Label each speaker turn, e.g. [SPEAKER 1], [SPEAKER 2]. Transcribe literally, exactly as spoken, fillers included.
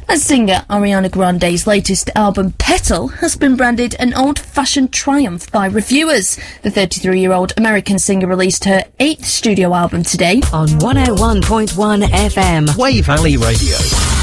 [SPEAKER 1] As singer Ariana Grande's latest album, Petal, has been branded an old-fashioned triumph by reviewers. The thirty-three-year-old American singer released her eighth studio album today
[SPEAKER 2] on one oh one point one F M.
[SPEAKER 3] Wave Valley Radio.